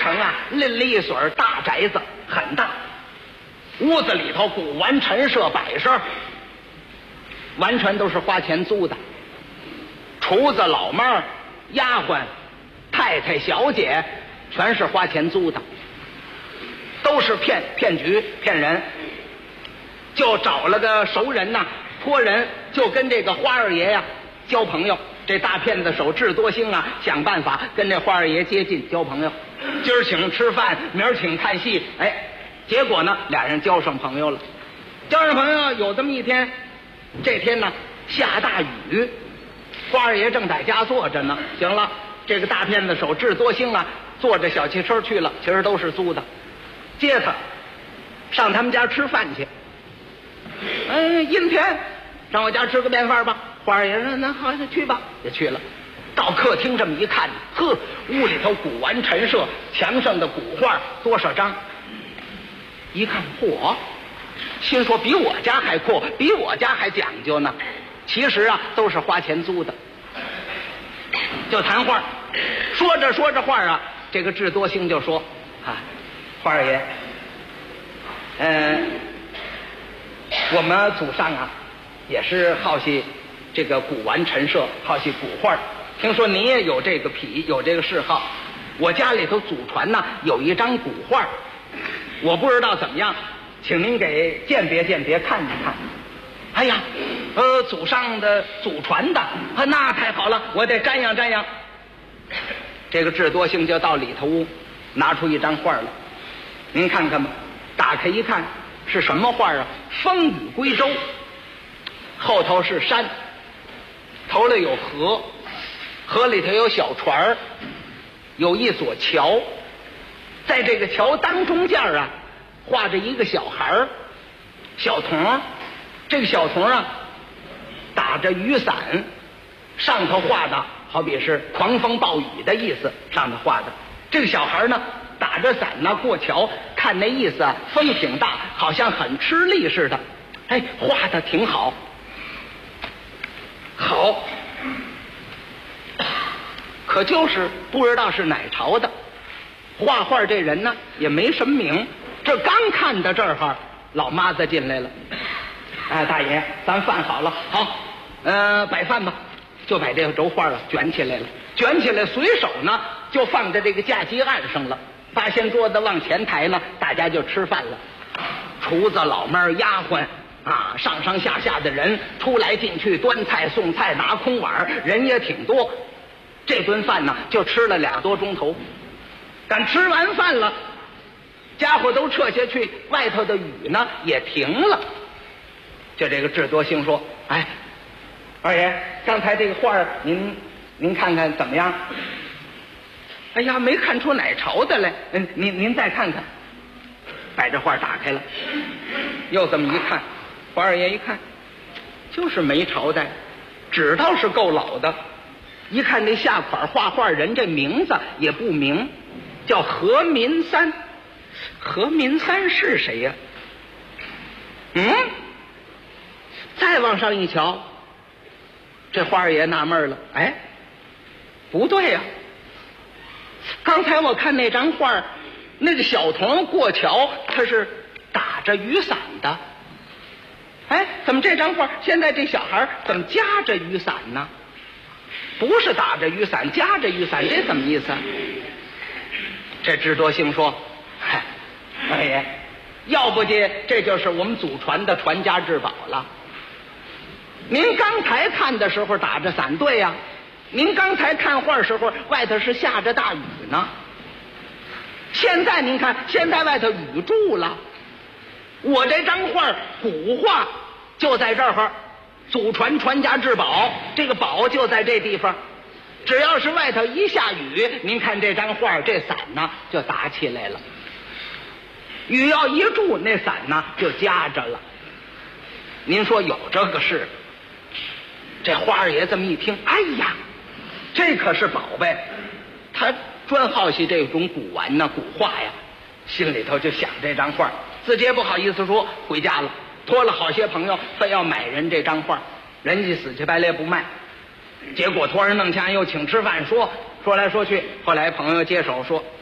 城啊，拎了一所大宅子，很大。屋子里头古玩陈设摆设，完全都是花钱租的。厨子、老妹儿、丫鬟、太太、小姐，全是花钱租的，都是骗局、骗人。就找了个熟人呐，托人就跟这个花二爷呀交朋友。这大骗子手智多星啊，想办法跟这花二爷接近，交朋友。今儿请吃饭，明儿请看戏，哎，结果呢，俩人交上朋友了。交上朋友有这么一天，这天呢下大雨，花二爷正在家坐着呢。行了，这个大骗子手智多星啊，坐着小汽车去了，其实都是租的，接他上他们家吃饭去。阴天，上我家吃个便饭吧。花二爷说：“那好，去吧。”也去了。到客厅这么一看，呵，屋里头古玩陈设，墙上的古画多少张。一看，嚯，心说比我家还阔，比我家还讲究呢。其实啊，都是花钱租的。就谈话，说着说着话啊，这个智多星就说：“啊，花二爷，我们祖上啊，也是好奇这个古玩陈设，好奇古画。听说您也有这个癖，有这个嗜好。我家里头祖传呢有一张古画，我不知道怎么样，请您给鉴别鉴别，看一看。哎呀，祖上的祖传的，那太好了，我得瞻仰瞻仰。这个智多星就到里头屋，拿出一张画来，您看看吧。打开一看，是什么画啊？风雨归舟，后头是山，头里有河，河里头有小船，有一座桥，在这个桥当中间啊，画着一个小孩小童。这个小童啊，打着雨伞，上头画的好比是狂风暴雨的意思，上头画的。这个小孩呢，打着伞呢过桥，看那意思啊，风挺大，好像很吃力似的。哎，画的挺好，好，可就是不知道是哪朝的。画画这人呢也没什么名，这刚看到这儿，老妈子进来了。哎，大爷，咱饭好了，好，摆饭吧，就把这个轴画卷起来了，卷起来，随手呢就放在这个架机案上了。八仙桌子往前抬呢，大家就吃饭了。厨子、老妹儿、丫鬟啊，上上下下的人出来进去，端菜送菜，拿空碗，人也挺多。这顿饭呢，就吃了2多钟头。赶吃完饭了，家伙都撤下去，外头的雨呢也停了。就这个智多星说：“哎，二爷，刚才这个画您看看怎么样？”哎呀，没看出哪朝的来。您再看看。把这画打开了，又这么一看，花二爷一看，就是没朝代，知道是够老的。一看这下款画画人这名字也不明，叫何民三。何民三是谁呀？再往上一瞧，这花二爷纳闷了，哎，不对呀，刚才我看那张画，那个小童过桥，他是打着雨伞的。哎，怎么这张画现在这小孩怎么夹着雨伞呢？不是打着雨伞，夹着雨伞，这怎么意思啊？这智多星说：“嗨，二爷，要不这就是我们祖传的传家之宝了。您刚才看的时候打着伞，对呀，您刚才看画时候外头是下着大雨呢。现在您看，现在外头雨住了。我这张画古画就在这儿，祖传传家之宝，这个宝就在这地方。只要是外头一下雨，您看这张画，这伞呢就打起来了。雨要一住，那伞呢就夹着了。您说有这个事？这花二爷这么一听，哎呀，这可是宝贝，他专好奇这种古玩呢、古画呀，心里头就想这张画，自己也不好意思说，回家了，托了好些朋友，非要买人这张画，人家死乞白赖不卖，结果托人弄钱又请吃饭，说来说去，后来朋友接手说，